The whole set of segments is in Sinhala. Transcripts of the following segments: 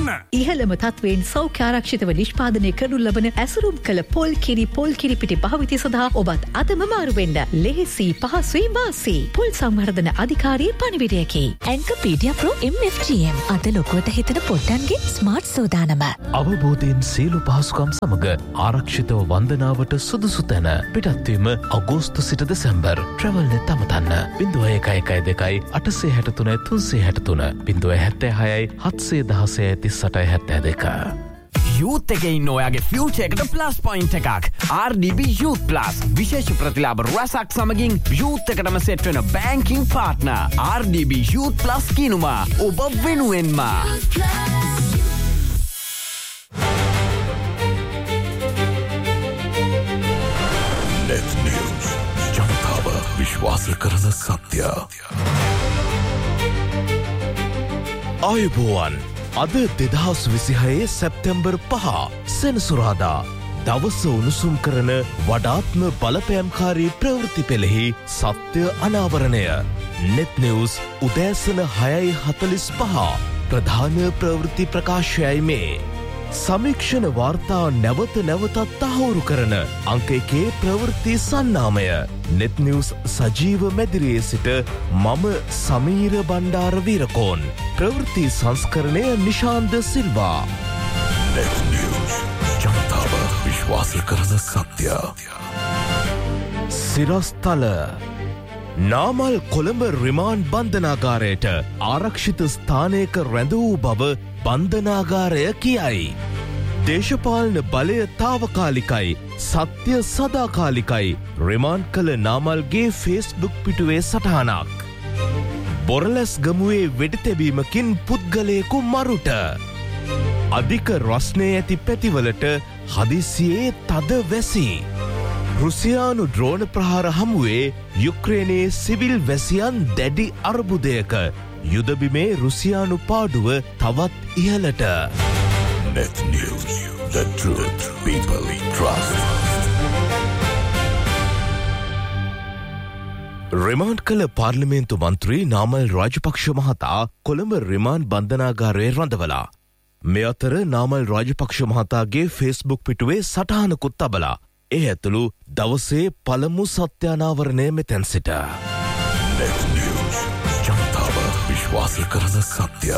කරන්න. ඉහළම තත්වයෙන් සෞඛ්‍ය ආරක්ෂිතව නිෂ්පාදනය කරනු ලබන ඇසුරුම් කළ පොල් කිරි පිටි භාවිතය සඳහා ඔබත් අදම මාරු වෙන්න. ලෙහෙසි පහසුයි වාසි. පොල් සංවර්ධන අධිකාරියේ පණිවිඩයකි. ඇන්කපීඩියා ප්‍රෝ MFGM අද ලොකුවට හිතන පොට්ටන්ගේ ස්මාර්ට් සෝදානම. අවබෝධයෙන් සියලු පහසුකම් සමග ආරක්ෂිතව වන්දනාවට සුදුසු තැන. පිටත්වීම අගෝස්තු සිට දෙසැම්බර්. ට්‍රැවල්නෙත් අමතන්න. 0112 863 363 076 716 38 යූත් එකේ ඉන්න ඔයාගේ ෆියුචර් එකට ප්ලස් පොයින්ට් එකක්. RDB Youth Plus විශේෂ ප්‍රතිලාභ රසක් සමගින් යූත් එකටම සෙට් වෙන banking partner RDB Youth Plus කිනුමා ඔබ වෙනුවෙන්ම. Net News ජනතාව විශ්වාස කරන සත්‍ය. ආයුබෝවන්. අද 2026 සැප්තැම්බර් 5 සෙනසුරාදා දවස උණුසුම් කරන වඩාත්ම බලපෑම්කාරී ප්‍රවෘත්ති පෙළෙහි සත්‍ය අනාවරණය. net news උදෑසන 6:45 ප්‍රධාන ප්‍රවෘත්ති ප්‍රකාශයයි මේ. සමීක්ෂණ වාර්තා නැවතත් තහවුරු කරන අංක 1 ප්‍රවෘත්ති සන්නාමය. net news සජීව මැදිරියේ සිට මම සමීර බණ්ඩාර වීරකෝන්. ප්‍රවෘත්ති සංස්කරණය නිශාන්ත සිල්වා. net news ජනතාව විශ්වාස කරන සත්‍ය. සිරස්තල නාමල් කොළඹ රිමාන්ඩ් බන්ධනාගාරයට ආරක්ෂිත ස්ථානයක රැඳ වූ බව බන්ධනාගාරය කියයි. දේශපාලන බලය තාවකාලිකයි, සත්‍ය සදාකාලිකයි. රිමාන්ඩ් කළ නාමල්ගේ ෆේස්බුක් පිටුවේ සටහනක්. බොරලැස් ගමුවේ වෙඩි තැබීමකින් පුද්ගලයෙකු මරුට. අධික රස්නේ ඇති පැතිවලට හදිසියේ තද වැසි. රුසියානු ඩ්‍රෝන ප්‍රහාර හමුවේ යුක්‍රේනයේ සිවිල් වැසියන් දැඩි අර්බුදයක. යුදබිමේ රුසියානු පාඩුව තවත් ඉහළට. Net News, the truth people trust. Remand කළ පාර්ලිමේන්තු මන්ත්‍රී නාමල් රාජපක්ෂ මහතා කොළඹ රිමාන්ඩ් බන්ධනාගාරයේ රඳවලා. මේ අතර නාමල් රාජපක්ෂ මහතාගේ ෆේස්බුක් පිටුවේ සටහනකුත් තබලා. ඒ ඇතුළු දවසේ පළමු සත්‍යානාවරණය මෙතැන් සිට. Net News ජනතාව විශ්වාස කරන සත්‍ය.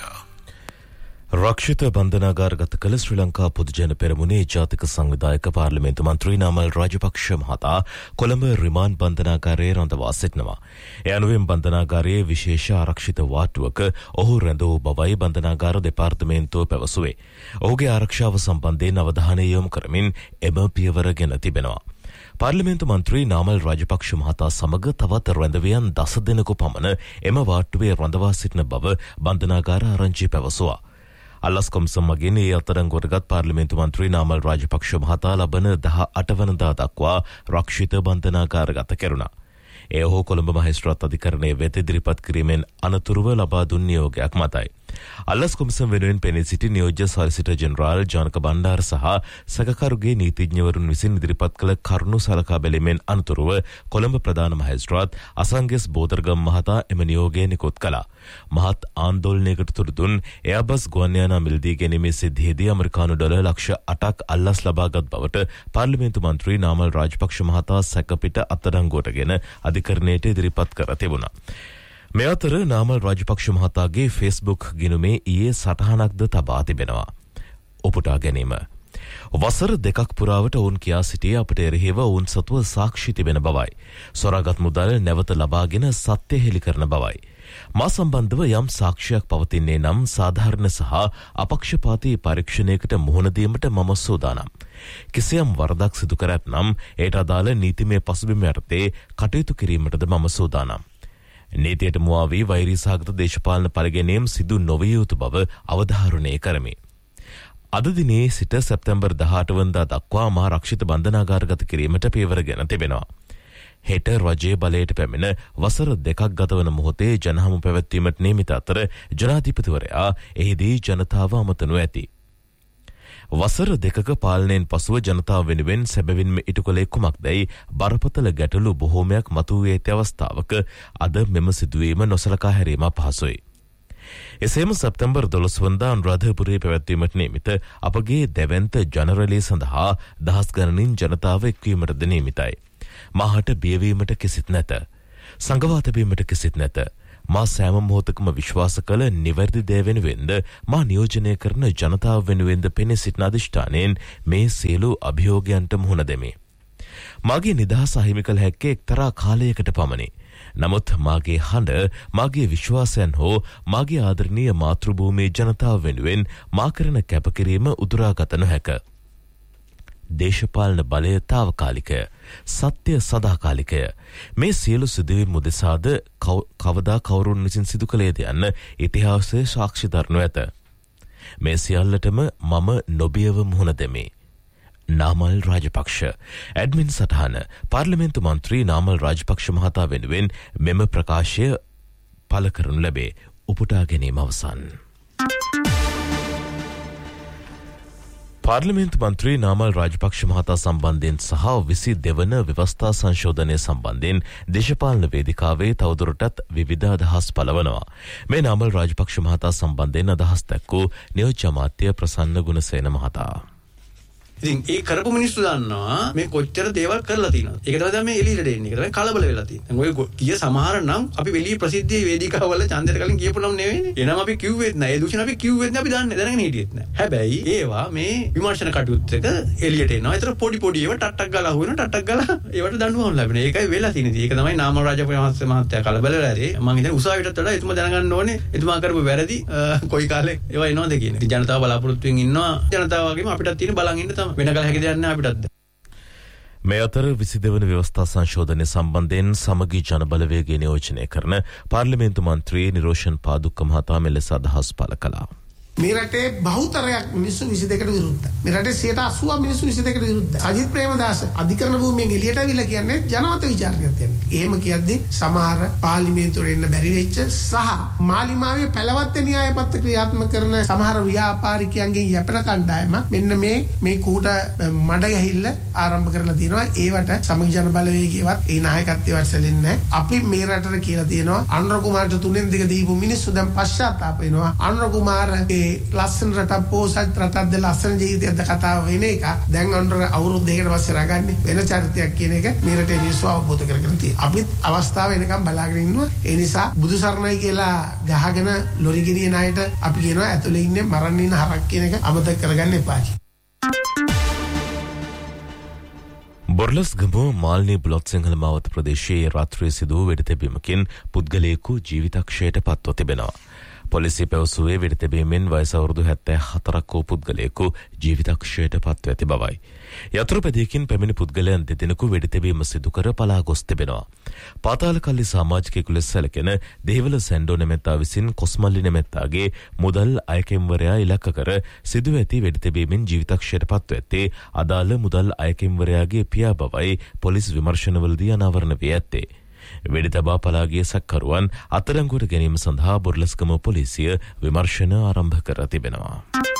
රක්ෂිත බන්ධනාගාරගත කළ ශ්‍රී ලංකා පොදුජන පෙරමුණේ ජාතික සංවිධායක පාර්ලිමේන්තු මන්ත්‍රී නාමල් රාජපක්ෂ මහතා කොළඹ රිමාන්ඩ් බන්ධනාගාරයේ රඳවා සිටිනවා. ඒ අනුවෙන් බන්ධනාගාරයේ විශේෂ ආරක්ෂිත වාට්ටුවක ඔහු රැඳ වූ බවයි බන්ධනාගාර දෙපාර්තමේන්තුව පැවසුවේ. ඔහුගේ ආරක්ෂාව සම්බන්ධයෙන් අවධානය යොමු කරමින් එම පියවර ගෙන තිබෙනවා. පාර්ලිමේන්තු මන්ත්‍රී නාමල් රාජපක්ෂ මහතා සමග තවත් රැඳවියන් 10 දෙනෙකු පමණ එම වාට්ටුවේ රඳවා සිටින බව බන්ධනාගාර ආරංචි පැවසුවා. අල්ලස් කොම්සම් මගින් ඒ අත්අඩංගුවටගත් පාර්ලිමේන්තු මන්ත්‍රී නාමල් රාජපක්ෂ මහතා ලබන 18 වනදා දක්වා රක්ෂිත බන්ධනාගාරගත කෙරුණා. ඒ ඔහු කොළඹ මහේස්ත්‍රාත් අධිකරණයේ වෙත ඉදිරිපත් කිරීමෙන් අනතුරුව ලබා දුන් නියෝගයක් මතයි. අල්ලස් කොම්සම් වෙනුවෙන් පෙනී සිටි නියෝජ්‍ය සොලිසිටර් ජෙනරාල් ජානක බණ්ඩාර සහ සැකකරුගේ නීතිඥවරුන් විසින් ඉදිරිපත් කළ කරුණු සලකා බැලීමෙන් අනතුරුව කොළඹ ප්‍රධාන මහේස්ත්‍රාත් අසංගෙස් බෝතරගම් මහතා එම නියෝගය නිකුත් කළා. මහත් ආන්දෝලනයකට තුඩු දුන් එයාබස් ගුවන් යානා මිලදී ගැනීමේ සිද්ධියේදී ඇමරිකානු ඩොලර් ලක්ෂ 8ක් අල්ලස් ලබාගත් බවට පාර්ලිමේන්තු මන්ත්‍රී නාමල් රාජපක්ෂ මහතා සැකපිට අත්අඩංගුවටගෙන අධිකරණයට ඉදිරිපත් කර තිබුණා. මේ අතර නාමල් රාජපක්ෂ මහතාගේ ෆේස්බුක් ගිණුමේ ඊයේ සටහනක්ද තබා තිබෙනවා. උපුටා ගැනීම. වසර 2ක් පුරාවට ඔවුන් කියා සිටියේ අපට එරෙහිව ඔවුන් සතුව සාක්ෂි තිබෙන බවයි. සොරාගත් මුදල් නැවත ලබාගෙන සත්‍ය හෙළි කරන බවයි. මා සම්බන්ධව යම් සාක්ෂියක් පවතින්නේ නම් සාධාරණ සහ අපක්ෂපාතී පරීක්ෂණයකට මුහුණ දීමට මම සූදානම්. කිසියම් වරදක් සිදු කර ඇතනම් ඒට අදාළ නීතිමය පසුබිම යටතේ කටයුතු කිරීමටද මම සූදානම්. නීතියට මුවා වී වෛරී සහගත දේශපාලන පරිගැනීම් සිදු නොවිය යුතු බව අවධාරණය කරමි. අද දිනේ සිට සැප්තැම්බර් 18 වනදා දක්වා මා රක්ෂිත බන්ධනාගාරගත කිරීමට පියවර ගෙන තිබෙනවා. හෙට රජයේ බලයට පැමිණ වසර 2ක් ගතවන මොහොතේ ජනහමු පැවැත්වීමට නියමිත අතර ජනාධිපතිවරයා එහිදී ජනතාව අමතනු ඇති. වසර 2ක පාලනයෙන් පසුව ජනතාව වෙනුවෙන් සැබවින්ම ඉටු කළේ කුමක්දයි බරපතල ගැටලු බොහෝමයක් මතුවී ඇති අවස්ථාවක අද මෙම සිදුවීම නොසලකා හැරීම අපහසුයි. එසේම සැප්තැම්බර් 12 වනදා අනුරාධපුරයේ පැවැත්වීමට නියමිත අපගේ දෙවන්ත ජනරලය සඳහා දහස් ගණනින් ජනතාව එක්වීමටද නියමිතයි. මාහට බියවීමට කිසිත් නැත. සංගවා තැබීමට කිසිත් නැත. මා සෑම මොහොතකම විශ්වාස කළ නිවැරදි දේ වෙනුවෙන්ද මා නියෝජනය කරන ජනතාව වෙනුවෙන්ද පෙනී සිටින අධිෂ්ඨානයෙන් මේ සියලු අභියෝගයන්ට මුහුණ දෙමි. මාගේ නිදහස අහිමි කළ හැක්කේ එක්තරා කාලයකට පමණි. නමුත් මාගේ හඬ, මාගේ විශ්වාසයන් හෝ මාගේ ආදරණීය මාතෘභූමියේ ජනතාව වෙනුවෙන් මා කරන කැපකිරීම උදුරාගත නොහැක. දේශපාලන බලය තාවකාලිකය, සත්‍ය සදාකාලිකය. මේ සියලු සිදුවීම් උදෙසාද කවදා කවුරුන් විසින් සිදු කළේද යන්න ඉතිහාසයේ සාක්ෂි දරනු ඇත. මේ සියල්ලටම මම නොබියව මුහුණ දෙමි. නාමල් රාජපක්ෂ. ඇඩ්මින් සටහන. පාර්ලිමේන්තු මන්ත්‍රී නාමල් රාජපක්ෂ මහතා වෙනුවෙන් මෙම ප්‍රකාශය පළ කරනු ලැබේ. උපුටා ගැනීම අවසන්. පාර්ලිමේන්තු මන්ත්‍රී නාමල් රාජපක්ෂ මහතා සම්බන්ධයෙන් සහ 22 වන ව්‍යවස්ථා සංශෝධනය සම්බන්ධයෙන් දේශපාලන වේදිකාවේ තවදුරටත් විවිධ අදහස් පළවනවා. මේ නාමල් රාජපක්ෂ මහතා සම්බන්ධයෙන් අදහස් දැක්වූ නියෝජ්‍ය අමාත්‍ය ප්‍රසන්න ගුණසේන මහතා. ඉතින් ඒ කරපු මිනිස්සු දන්නවා මේ කොච්චර දේවල් කරලා තියෙනවද. ඒක තමයි මේ එළියට එන්නේ. ඒක තමයි කලබල වෙලා තියෙන්නේ. ඔය කිය සමහර නම් අපි වෙලී ප්‍රසිද්ධ වේදිකාවල ඡන්දයට කලින් කියපු නම් නෙවෙයිනේ. එනම අපි කිව්වෙත් නෑ. ඒ දූෂණ අපි කිව්වෙත් නෑ. අපි දන්නේ දැනගෙන හිටියෙත් නෑ. හැබැයි ඒවා මේ විමර්ශන කටයුත්තක එළියට එනවා. ඒතර පොඩි ඒවා ටට්ටක් ගාලා අහුවෙනවා. ටට්ටක් ගාලා ඒවට දඬුවම් ලැබෙනවා. ඒකයි වෙලා තියෙන්නේ. ඒක තමයි නාමල් රාජපක්ෂ මහත්තයා කලබල වෙලා ඉරේ. මම හිතන්නේ උසාවියටත් වඩා එතුමා දැනගන්න ඕනේ එතුමා කරපු වැරදි කොයි කාලේ ඒවා එනවද කියන එක. ජනතාව බලාපොරොත්තු වෙමින් ඉන්නවා. ජනතාව වගේම අපිටත් තියෙන බලන් ඉන්න තමයි. වෙන කල හැකි දෙයක් නෑ අපිටත්. මේ අතර 22 වන ව්‍යවස්ථා සංශෝධනය සම්බන්ධයෙන් සමගී ජනබලවේගය නියෝජනය කරන පාර්ලිමේන්තු මන්ත්‍රී නිරෝෂන් පාදුක්ක මහතා මෙලෙස අදහස් පළ කළා. මේ රටේ බහුතරයක් මිනිස්සු 22කට විරුද්ධයි. මේ රටේ 80% මිනිස්සු 22කට විරුද්ධයි. සජිත් ප්‍රේමදාස අධිකරණ භූමියෙන් එළියට අවිලා කියන්නේ ජනමත විචාරකයක් කියන්නේ. එහෙම කියද්දි සමහර පාර්ලිමේන්තුවට එන්න බැරි වෙච්ච සහ මාලිමාවේ පැලවත්ත න්‍යායපත්‍ර ක්‍රියාත්මක කරන සමහර ව්‍යාපාරිකයන්ගෙන් යැපෙන කණ්ඩායමක් මෙන්න මේ කූට මඩ ගැහිල්ල ආරම්භ කරලා තියෙනවා. ඒවට සමගි ජන බලවේගයවත් ඒ නායකත්වයට සැලෙන්නේ නැහැ. අපි මේ රටට කියලා තියෙනවා අනුර කුමාරට 3-2 දීපු මිනිස්සු දැන් පශ්චාත්තාප වෙනවා. අනුර කුමාර ලස්සන රටක් පොසත් රටක්ද ලස්සන ජීවිතයක්ද කතාව වෙන එක. දැන් අnder අවුරුදු දෙකකට පස්සේ රගන්නේ වෙන චරිතයක් කියන එක මේ රටේ මිනිස්සු අවබෝධ කරගෙන තියෙනවා. අපිත් අවස්ථාව වෙනකම් බලාගෙන ඉන්නවා. ඒ නිසා බුදු සරණයි කියලා ගහගෙන ලොරි ගෙනියන අයට අපි කියනවා ඇතුලේ ඉන්නේ මරන්න ඉන්න හරක් කියන එක අමතක කරගන්න එපා කියලා. බොරලස්ගම මාල්නී බුලොත් සිංහල මාවත ප්‍රදේශයේ රාත්‍රියේ සිදු වූ වෙඩිතැබීමකින් පුද්ගලයෙකු ජීවිතක්ෂයට පත්ව තිබෙනවා. පොලිසිය පැවසුවේ වෙඩිතැබීමෙන් වයස අවුරුදු 74ක් වූ පුද්ගලයෙකු ජීවිතක්ෂයට පත්ව ඇති බවයි. යතුරුපැදියකින් පැමිණි පුද්ගලයන් දෙදෙනෙකු වෙඩිතැබීම සිදු කර පලා ගොස් තිබෙනවා. පාතාලකල්ලි සමාජිකයෙකු ලෙස සැලකෙන දෙහිවල සැන්ඩෝ නැමැත්තා විසින් කොස්මල්ලි නැමැත්තාගේ මුදල් අයකෙම්වරයා ඉලක්ක කර සිදුව ඇති වෙඩිතැබීමෙන් ජීවිතක්ෂයට පත්ව ඇත්තේ අදාළ මුදල් අයකෙම්වරයාගේ පියා බවයි පොලිස් විමර්ශනවලදී අනාවරණ වී ඇත්තේ. වෙඩිතබා පලාගිය සැකකරුවන් අත්අඩංගුවට ගැනීම සඳහා බොරලස්ගම පොලිසිය විමර්ශන ආරම්භ කර තිබෙනවා.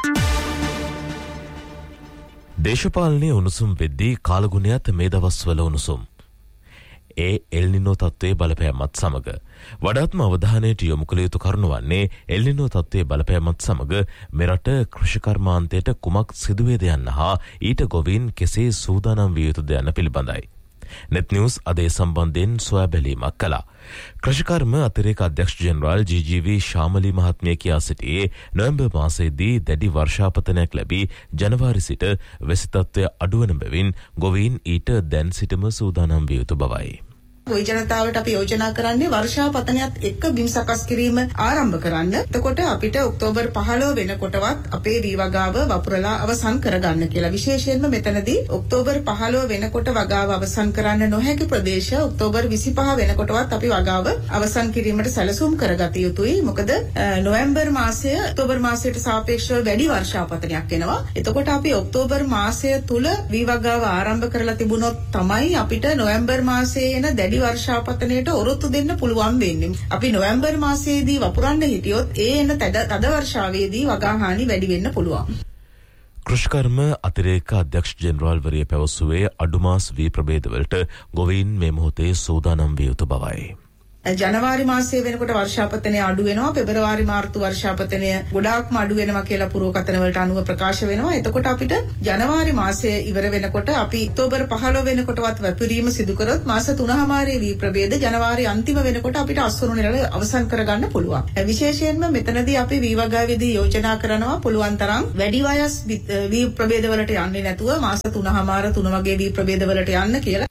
දේශපාලනයේ උණුසුම් වෙද්දී කාලගුණයත් මේ දවස්වල උණුසුම්. ඒ එල්නිනෝ තත්ත්වයේ බලපෑමත් සමග වඩාත්ම අවධානයට යොමු කළ යුතු කරුණ වන්නේ එල්නිනෝ තත්ත්වයේ බලපෑමත් සමග මෙරට කෘෂිකර්මාන්තයට කුමක් සිදුවේද යන්න හා ඊට ගොවින් කෙසේ සූදානම් විය යුතුද යන්න පිළිබඳයි. නෙත් නිවුස් අදේ සම්බන්ධයෙන් සොයා බැලීමක් කළා. කෘෂිකර්ම අතිරේක අධ්‍යක්ෂ ජෙනරාල් ජී.ජී.වී. ශාමලී මහත්මිය කියා සිටියේ නොවැම්බර් මාසයේදී දැඩි වර්ෂාපතනයක් ලැබී ජනවාරි සිට වැසි තත්ත්වය අඩුවන බැවින් ගොවීන් ඊට දැන් සිටම සූදානම් විය යුතු බවයි. ගොවි ජනතාවට අපි යෝජනා කරන්නේ වර්ෂාපතනයත් එක්ක බිම් සකස් කිරීම ආරම්භ කරන්න. එතකොට අපිට ඔක්තෝබර් 15 වෙනකොටවත් අපේ වී වගාව වපුරලා අවසන් කරගන්න කියලා. විශේෂයෙන්ම මෙතනදී ඔක්තෝබර් 15 වෙනකොට වගාව අවසන් කරන්න නොහැකි ප්‍රදේශ ඔක්තෝබර් 25 වෙනකොටවත් අපි වගාව අවසන් කිරීමට සැලසුම් කරගත යුතුයි. මොකද නොවැම්බර් මාසය ඔක්තෝබර් මාසයට සාපේක්ෂව වැඩි වර්ෂාපතනයක් එනවා. එතකොට අපි ඔක්තෝබර් මාසය තුල වී වගාව ආරම්භ කරලා තිබුණොත් තමයි අපිට නොවැම්බර් මාසයේ එන දැඩි වර්ෂාපතනයට ඔරොත්තු දෙන්න පුළුවන් වෙන්නේ. අපි නොවැම්බර් මාසයේදී වපුරන්න හිටියොත් ඒ එන තද වර්ෂාවේදී වගා හානි වැඩි වෙන්න පුළුවන්. කෘෂිකර්ම අතිරේක අධ්‍යක්ෂ ජෙනරාල්වරිය පැවසුවේ අඩු මාස් වී ප්‍රභේදවලට ගොවීන් මේ මොහොතේ සූදානම් විය යුතු බවයි. ජනවාරි මාසයේ වෙනකොට වර්ෂාපතනය අඩු වෙනවා, පෙබරවාරි මාර්තු වර්ෂාපතනය ගොඩාක්ම අඩු වෙනවා කියලා පුරෝකථන වලට අනුව ප්‍රකාශ වෙනවා. එතකොට අපිට ජනවාරි මාසයේ ඉවර වෙනකොට අපි ඔක්තෝබර් 15 වෙනකොටවත් වැපිරීම සිදු කරොත් මාස 3මාරයේ වී ප්‍රභේද ජනවාරි අන්තිම වෙනකොට අපිට අස්වනු නිරල අවසන් කරගන්න පුළුවන්. විශේෂයෙන්ම මෙතනදී අපි වී වගාවේදී යෝජනා කරනවා පුළුවන් තරම් වැඩි වයස් වී ප්‍රභේද වලට යන්නේ නැතුව මාස 3මාර 3 වගේ වී ප්‍රභේද වලට යන්න කියලා.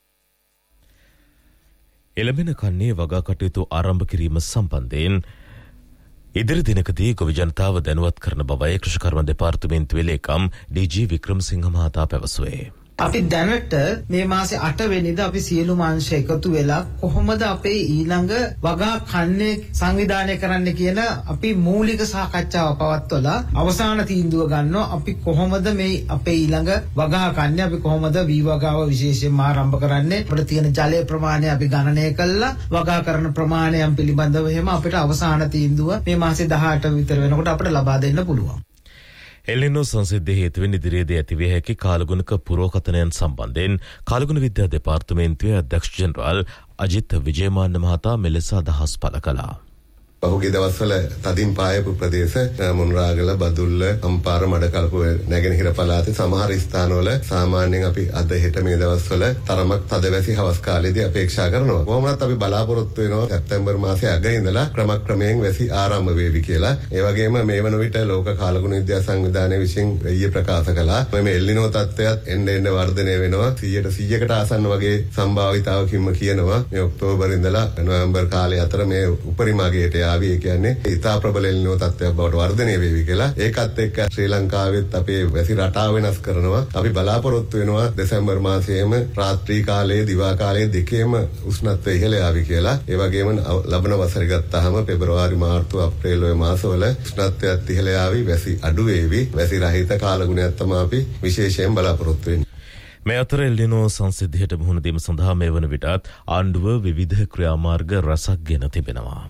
එළඹෙන කන්නේ වගා කටයුතු ආරම්භ කිරීම සම්බන්ධයෙන් ඉදිරි දිනකදී ගොවි ජනතාව දැනුවත් කරන බවයි කෘෂිකර්ම දෙපාර්තමේන්තුවේ ලේකම් ඩී.ජී. වික්‍රමසිංහ මහතා පැවසුවේ. අපි දැනට මේ මාසේ 8 වෙනිදා අපි සියලු මාංශ එකතු වෙලා කොහොමද අපේ ඊළඟ වගා කන්නේ සංවිධානය කරන්න කියන අපි මූලික සාකච්ඡාව පවත්වලා අවසාන තීන්දුව ගන්නවා. අපි කොහොමද මේ අපේ ඊළඟ වගා කන්නේ, අපි කොහොමද වී වගාව විශේෂයෙන්ම ආරම්භ කරන්නේ, අපිට තියෙන ජලයේ ප්‍රමාණය අපි ගණනය කළා වගා කරන ප්‍රමාණයන් පිළිබඳව එහෙම අපිට අවසාන තීන්දුව මේ මාසේ 18 විතර වෙනකොට අපිට ලබා දෙන්න පුළුවන්. එල්නිනෝ සංසිද්ධිය හේතුවෙන් ඉදිරියේදී ඇතිවිය හැකි කාලගුණක පුරෝකථනයන් සම්බන්ධයෙන් කාලගුණ විද්‍යා දෙපාර්තමේන්තුවේ අධ්‍යක්ෂ ජෙනරාල් අජිත් විජේමාන්න මහතා මෙලෙස අදහස් පළ කළා. පහුගිය දවස්වල තදින් පායපු ප්‍රදේශ මොණරාගල, බදුල්ල, අම්පාර, මඩකලපුව නැගෙනහිර පළාතේ සමහර ස්ථානවල සාමාන්‍යයෙන් අපි අද හෙට මේ දවස්වල තරමක් තදවැසි හවස් කාලයේදී අපේක්ෂා කරනවා. කොහොමවත් අපි බලාපොරොත්තු වෙනවා සැප්තැම්බර් මාසයේ අග ඉඳලා ක්‍රමක්‍රමයෙන් වැසි ආරම්භ වේවි කියලා. ඒ වගේම මේ වන විට ලෝක කාලගුණ විද්‍යා සංවිධානය විසින් ඊයේ ප්‍රකාශ කළා මේ එල්නිනෝ තත්ත්වයත් එන්න වර්ධනය වෙනවා. 100%කට ආසන්න වගේ සම්භාවිතාවකින්ම කියනවා මේ ඔක්තෝබර් ඉඳලා නොවැම්බර් කාලය අතර මේ උපරිම අගයට ඒ කියන්නේ ඉතා ප්‍රබල එල්නිනෝ තත්ත්වයක් බවට වර්ධනය වේවි කියලා. ඒකත් එක්ක ශ්‍රී ලංකාවෙත් අපේ වැසි රටාව වෙනස් කරනවා. අපි බලාපොරොත්තු වෙනවා දෙසැම්බර් මාසයේම රාත්‍රී කාලයේ දිවා කාලයේ දෙකේම උෂ්ණත්වය ඉහළ යාවි කියලා. ඒ වගේම ලබන වසරේ ගත්තාම පෙබරවාරි මාර්තු අප්‍රේල් ඔය මාසවල උෂ්ණත්වයත් ඉහළ යාවි, වැසි අඩු වේවි. වැසි රහිත කාලගුණයක් තමයි අපි විශේෂයෙන් බලාපොරොත්තු වෙන්නේ. මේ අතර එල්නිනෝ සංසිද්ධියට මුහුණ දීම සඳහා මේ වන විටත් ආණ්ඩුව විවිධ ක්‍රියාමාර්ග රසක් ගෙන තිබෙනවා.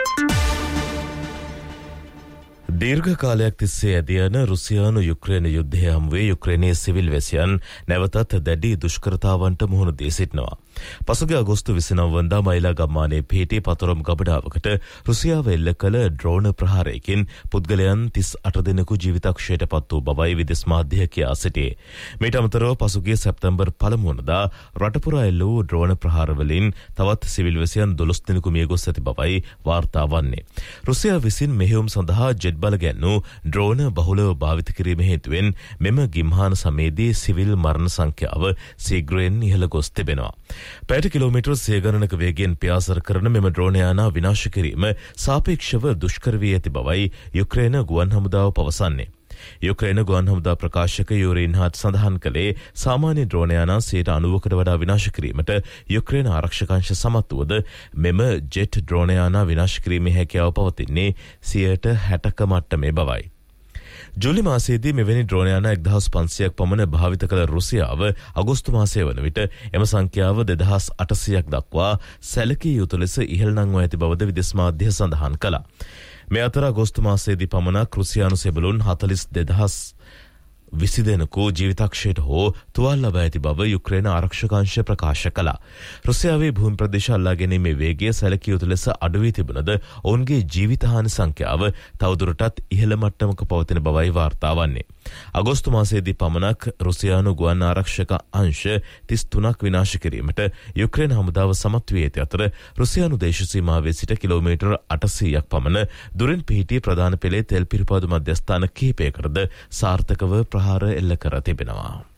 දීර්ඝ කාලයක් තිස්සේ ඇදියන රුසියානු යුක්‍රේන යුද්ධය හමුවේ යුක්‍රේනයේ සිවිල් වැසියන් නැවතත් දැඩි දුෂ්කරතාවන්ට මුහුණ දී සිටිනවා. පසුගිය අගෝස්තු 29 වනදා මයිලා ගම්මානයේ පිහිටි පතරම් ගබඩාවකට රුසියාව එල්ල කළ ඩ්‍රෝන ප්‍රහාරයකින් පුද්ගලයන් 38 දෙනෙකු ජීවිතක්ෂයට පත් වූ බවයි විදේශ මාධ්‍ය කියා සිටියේ. මීට අමතරව පසුගිය සැප්තැම්බර් 1 වනදා රටපුරා එල්ල වූ ඩ්‍රෝන ප්‍රහාරවලින් තවත් සිවිල් වැසියන් 12 දෙනෙකු මිය ගොස් ඇති බවයි වාර්තා වන්නේ. රුසියාව විසින් මෙහෙයුම් සඳහා ජෙට් බල ගැන්නූ ඩ්‍රෝන බහුලව භාවිත කිරීම හේතුවෙන් මෙම ගිම්හාන සමයේදී සිවිල් මරණ සංඛ්‍යාව ශීඝ්‍රයෙන් ඉහළ ගොස් තිබෙනවා. පැයට කිලෝමීටර් සිය ගණනක වේගයෙන් පියාසර කරන මෙම ඩ්‍රෝන යානා විනාශ කිරීම සාපේක්ෂව දුෂ්කර වී ඇති බවයි යුක්‍රේන ගුවන් හමුදාව පවසන්නේ. යුක්‍රේන ගුවන් හමුදා ප්‍රකාශක යූරී ඉන්හාට් සඳහන් කළේ සාමාන්‍ය ඩ්‍රෝන යානා 90%කට වඩා විනාශ කිරීමට යුක්‍රේන ආරක්ෂක අංශ සමත් වුවද මෙම ජෙට් ඩ්‍රෝන යානා විනාශ කිරීමේ හැකියාව පවතින්නේ 60% මට්ටමේ බවයි. ජූලි මාසයේදී මෙවැනි ඩ්‍රෝන යානා 1500ක් පමණ භාවිත කළ රුසියාව අගෝස්තු මාසයේ වන විට එම සංඛ්‍යාව 2800ක් දක්වා සැලකිය යුතු ලෙස ඉහළ නංවා ඇති බවද විදේශ මාධ්‍ය සඳහන් කළා. මේ අතර අගෝස්තු මාසයේදී පමණක් රුසියානු සෙබළුන් 42020 දෙනෙකු ජීවිතක්ෂයට හෝ තුවාල ලබා ඇති බව යුක්‍රේන ආරක්ෂක අංශය ප්‍රකාශ කළා. රුසියාවේ භූමි ප්‍රදේශ අල්ලා ගැනීමේ වේගය සැලකිය යුතු ලෙස අඩු වී තිබුණද ඔවුන්ගේ ජීවිතහානි සංඛ්‍යාව තවදුරටත් ඉහළ මට්ටමක පවතින බවයි වාර්තා වන්නේ. අගෝස්තු මාසයේදී පමණක් රුසියානු ගුවන් ආරක්ෂක අංශ 33ක් විනාශ කිරීමට යුක්‍රේන හමුදාව සමත් වී ඇති අතර රුසියානු දේශ සීමාවේ සිට කිලෝමීටර් 800ක් පමණ දුරින් පිහිටි ප්‍රධාන පෙළේ තෙල් පිරිපාදු මධ්‍යස්ථාන කිහිපයකටද සාර්ථකව ප්‍රහාර එල්ල කර තිබෙනවා.